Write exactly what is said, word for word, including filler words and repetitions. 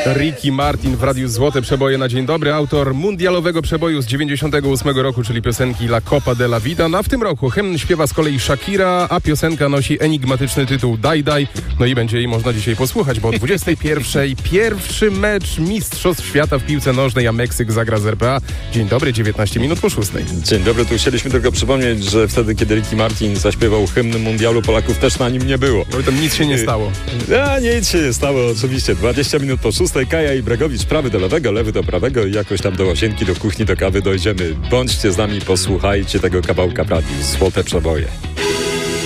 Ricky Martin w Radiu Złote Przeboje na dzień dobry. Autor mundialowego przeboju z dziewięćdziesiątego ósmego roku, czyli piosenki La Copa de la Vida. No a w tym roku hymn śpiewa z kolei Shakira, a piosenka nosi enigmatyczny tytuł Daj Daj. No i będzie jej można dzisiaj posłuchać, bo o dwudziestej pierwszej pierwszy mecz Mistrzostw Świata w piłce nożnej, a Meksyk zagra z R P A. Dzień dobry, dziewiętnaście minut po szóstej. Dzień dobry, tu chcieliśmy tylko przypomnieć, że wtedy, kiedy Ricky Martin zaśpiewał hymn mundialu, Polaków też na nim nie było. No i tam nic się nie stało. A nic się nie stało, oczywiście. dwadzieścia minut po szóstej, Kaja i Bregowicz, prawy do lewego, lewy do prawego i jakoś tam do łazienki, do kuchni, do kawy dojdziemy. Bądźcie z nami, posłuchajcie tego kawałka w Radiu Złote Przeboje.